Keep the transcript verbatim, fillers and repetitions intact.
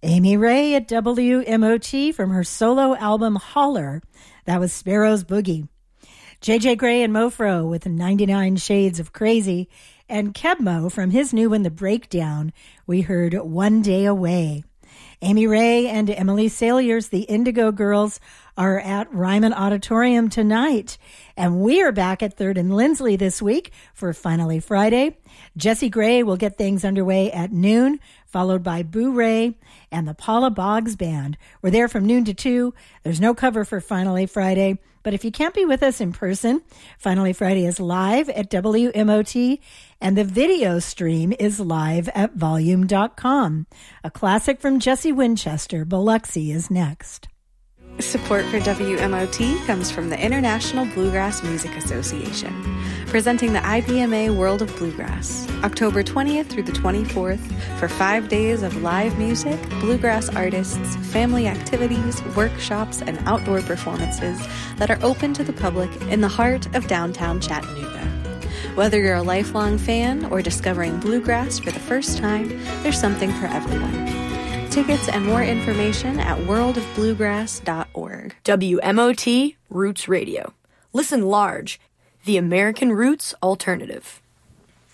Amy Ray at W M O T from her solo album Holler. That was Sparrow's Boogie. J J Grey and Mofro with ninety-nine Shades of Crazy. And Kebmo from his new one, The Breakdown, we heard One Day Away. Amy Ray and Emily Saliers, the Indigo Girls, are at Ryman Auditorium tonight. And we are back at third and Lindsley this week for Finally Friday. Jessie Gray will get things underway at noon, followed by Boo Ray and the Paula Boggs Band. We're there from noon to two. There's no cover for Finally Friday, but if you can't be with us in person, Finally Friday is live at W M O T, and the video stream is live at volume dot com. A classic from Jesse Winchester, Biloxi, is next. Support for W M O T comes from the International Bluegrass Music Association, presenting the I B M A World of Bluegrass, October twentieth through the twenty-fourth, for five days of live music, bluegrass artists, family activities, workshops, and outdoor performances that are open to the public in the heart of downtown Chattanooga. Whether you're a lifelong fan or discovering bluegrass for the first time, there's something for everyone. Tickets and more information at world of bluegrass dot org. W M O T Roots Radio. Listen large. The American Roots Alternative.